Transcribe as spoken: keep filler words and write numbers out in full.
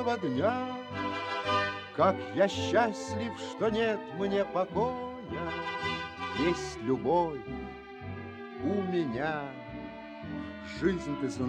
дня. Как я счастлив, что нет мне покоя, есть любовь у меня. Жизнь, ты знаешь,